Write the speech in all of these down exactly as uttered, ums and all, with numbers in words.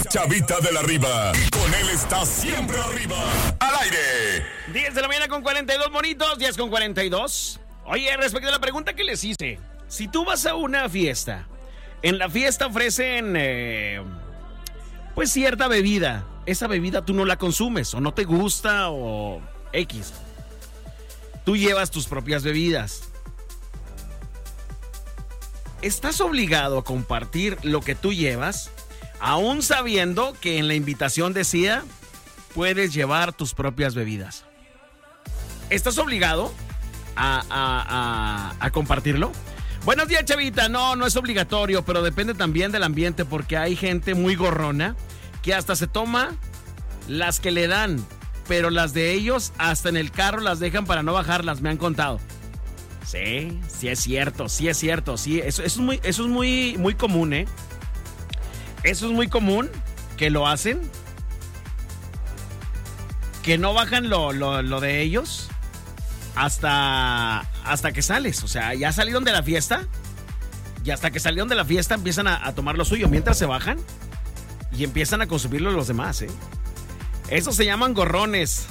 Chavita de la Riva. Y con él está siempre arriba. Al aire. diez de la mañana con cuarenta y dos monitos. diez con cuarenta y dos. Oye, respecto a la pregunta que les hice. Si tú vas a una fiesta, en la fiesta ofrecen eh, pues cierta bebida. Esa bebida tú no la consumes o no te gusta o X. Tú llevas tus propias bebidas. ¿Estás obligado a compartir lo que tú llevas? Aún sabiendo que en la invitación decía, puedes llevar tus propias bebidas. ¿Estás obligado a, a, a, a compartirlo? Buenos días, Chavita. No, no es obligatorio, pero depende también del ambiente, porque hay gente muy gorrona que hasta se toma las que le dan, pero las de ellos hasta en el carro las dejan para no bajarlas, me han contado. Sí, sí es cierto, sí es cierto, sí, eso, eso es muy, eso es muy, muy común, ¿eh? Eso es muy común que lo hacen, que no bajan lo, lo, lo de ellos hasta, hasta que sales. O sea, ya salieron de la fiesta y hasta que salieron de la fiesta empiezan a, a tomar lo suyo mientras se bajan y empiezan a consumirlo los demás, ¿eh? Eso se llaman gorrones.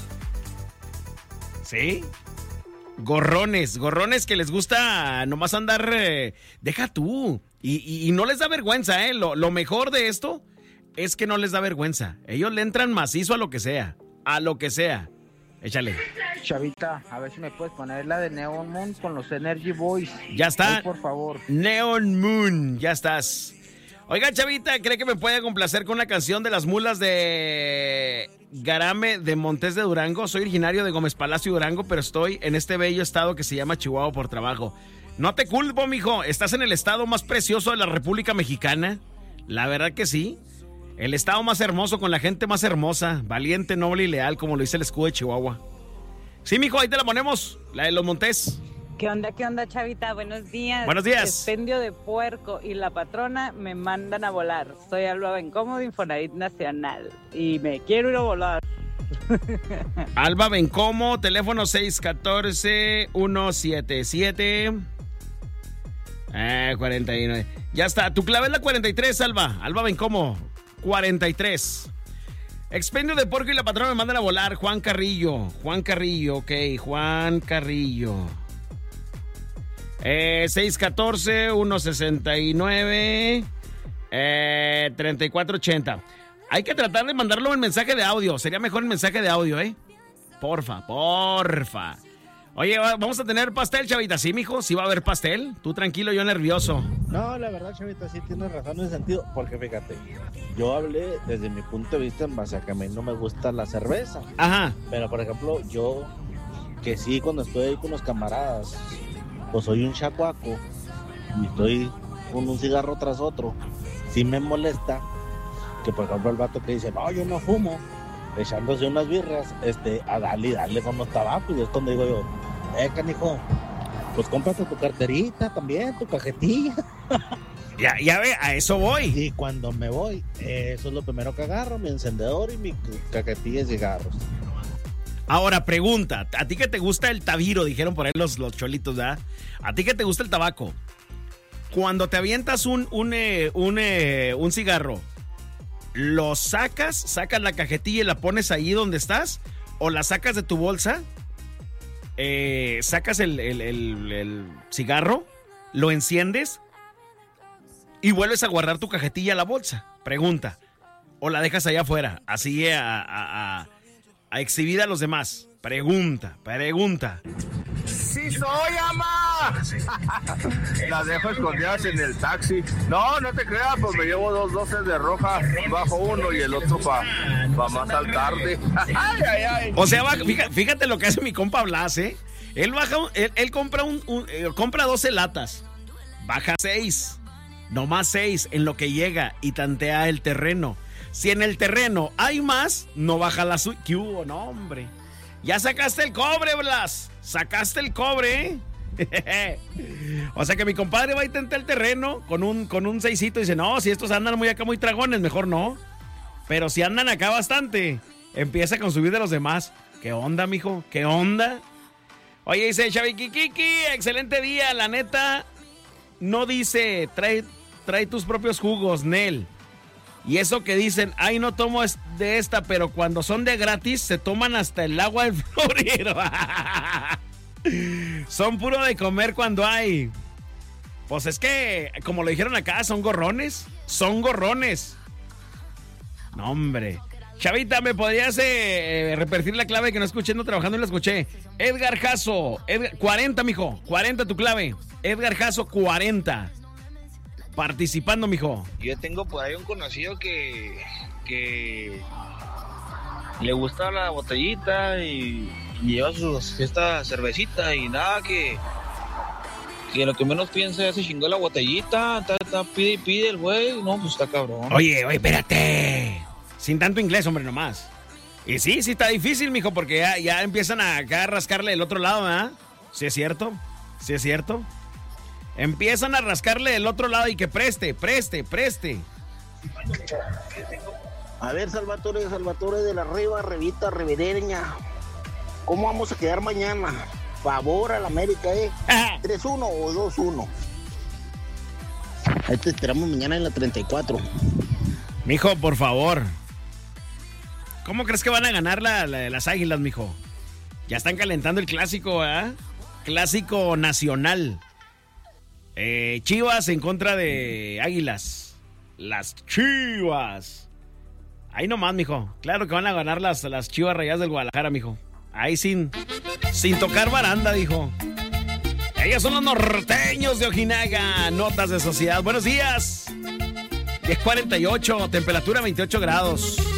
¿Sí? Gorrones, gorrones que les gusta nomás andar, eh, deja tú, y, y, y no les da vergüenza, ¿eh? Lo, lo mejor de esto es que no les da vergüenza. Ellos le entran macizo a lo que sea, a lo que sea. Échale. Chavita, a ver si me puedes poner la de Neon Moon con los Energy Boys. Ya está. Ay, por favor. Neon Moon, ya estás. Oiga, Chavita, ¿cree que me puede complacer con una canción de las mulas de Garame de Montes de Durango? Soy originario de Gómez Palacio, Durango, pero estoy en este bello estado que se llama Chihuahua por trabajo. No te culpo, mijo. Estás en el estado más precioso de la República Mexicana. La verdad que sí. El estado más hermoso con la gente más hermosa. Valiente, noble y leal, como lo dice el escudo de Chihuahua. Sí, mijo, ahí te la ponemos. La de los Montes. ¿Qué onda, qué onda, Chavita? Buenos días. Buenos días. Expendio de Puerco y la patrona me mandan a volar. Soy Alba Bencomo de Infonavit Nacional y me quiero ir a volar. Alba Bencomo, teléfono seis uno cuatro, uno siete siete, eh, cuarenta y nueve. Ya está, tu clave es la cuarenta y tres, Alba. Alba Bencomo, cuarenta y tres. Expendio de Puerco y la patrona me mandan a volar. Juan Carrillo, Juan Carrillo, ok, Juan Carrillo. Eh, seis uno cuatro, uno sesenta y nueve, eh, treinta y cuatro ochenta. Hay que tratar de mandarlo en mensaje de audio. Sería mejor en mensaje de audio, ¿eh? Porfa, porfa. Oye, vamos a tener pastel, Chavita. ¿Sí, mijo? ¿Sí va a haber pastel? Tú tranquilo, yo nervioso. No, la verdad, Chavita, sí tienes razón en ese sentido. Porque fíjate, yo hablé desde mi punto de vista en base a que a mí no me gusta la cerveza. Ajá. Pero, por ejemplo, yo, que sí, cuando estoy ahí con los camaradas, pues soy un chacuaco y estoy con un cigarro tras otro, sí me molesta que, por ejemplo, el vato que dice, no, yo no fumo, echándose unas birras, este, a darle y darle con los tabacos, y es cuando digo yo, eh, canijo, pues cómprate tu carterita también, tu cajetilla. Ya, ya ve, a eso voy. Y cuando me voy, eso es lo primero que agarro, mi encendedor y mi cajetilla de cigarros. Ahora, pregunta, ¿a ti que te gusta el tabiro? Dijeron por ahí los, los cholitos, ¿verdad? ¿A ti que te gusta el tabaco? Cuando te avientas un, un, eh, un, eh, un cigarro, ¿lo sacas, sacas la cajetilla y la pones ahí donde estás? ¿O la sacas de tu bolsa? Eh, sacas el, el, el, el cigarro, lo enciendes y vuelves a guardar tu cajetilla a la bolsa. Pregunta. ¿O la dejas allá afuera? Así a... a, a a exhibir a los demás. Pregunta, pregunta. ¡Sí soy, ama! Las dejo escondidas en el taxi. No, no te creas, pues me llevo dos doces de roja, bajo uno y el otro para pa más al tarde. Ay, ay, ay. O sea, fíjate, fíjate lo que hace mi compa Blas, ¿eh? Él baja, él, él compra un, un eh, compra doce latas, baja seis, nomás seis en lo que llega y tantea el terreno. Si en el terreno hay más, no baja la suya. ¿Qué hubo? No, hombre. Ya sacaste el cobre, Blas. Sacaste el cobre, ¿eh? O sea que mi compadre va a intentar el terreno con un, con un seisito y dice, no, si estos andan muy acá, muy tragones, mejor no. Pero si andan acá bastante, empieza a consumir de los demás. ¿Qué onda, mijo? ¿Qué onda? Oye, dice Xavi Kikiki, excelente día. La neta, no dice, trae, trae tus propios jugos, Nel. Y eso que dicen, ay, no tomo de esta, pero cuando son de gratis, se toman hasta el agua del florero. Son puro de comer cuando hay. Pues es que, como lo dijeron acá, son gorrones. Son gorrones. No, hombre. Chavita, ¿me podrías eh, repetir la clave que no escuché, no trabajando y la escuché? Edgar Jasso, Edgar, cuarenta, mijo. cuarenta tu clave. Edgar Jasso, cuarenta. Participando, mijo. Yo tengo por ahí un conocido que, que le gusta la botellita y, y lleva su esta cervecita y nada, que, que lo que menos piensa es se chingó la botellita, está, está, pide y pide el güey, no, pues está cabrón. Oye, oye, espérate. Sin tanto inglés, hombre, nomás. Y sí, sí está difícil, mijo, porque ya, ya empiezan a acá a rascarle del otro lado, ¿verdad? Sí es cierto, sí es cierto. Empiezan a rascarle del otro lado y que preste, preste, preste. A ver, Salvatore, Salvatore de la Riva, Revita Ribereña. ¿Cómo vamos a quedar mañana? Favor a la América, ¿eh? ¿tres uno o dos uno? Ahí te esperamos mañana en la treinta y cuatro. Mijo, por favor. ¿Cómo crees que van a ganar la, la, las Águilas, mijo? Ya están calentando el clásico, ¿eh? Clásico nacional. Eh, Chivas en contra de Águilas. Las Chivas. Ahí nomás, mijo. Claro que van a ganar las, las Chivas Rayadas del Guadalajara, mijo. Ahí sin, sin tocar baranda, dijo. Ellos son los norteños de Ojinaga. Notas de sociedad. Buenos días. diez cuarenta y ocho, temperatura veintiocho grados.